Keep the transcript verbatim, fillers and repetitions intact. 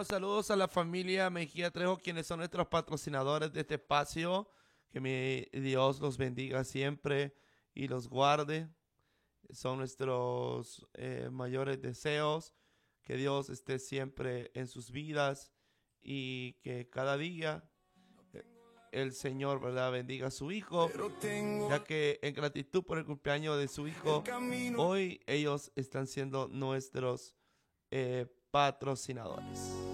Bueno, saludos a la familia Mejía Trejo, quienes son nuestros patrocinadores de este espacio. Que mi Dios los bendiga siempre y los guarde. Son nuestros eh, mayores deseos. Que Dios esté siempre en sus vidas y que cada día eh, el Señor, ¿verdad?, bendiga a su hijo, ya que en gratitud por el cumpleaños de su hijo, hoy ellos están siendo nuestros eh, patrocinadores.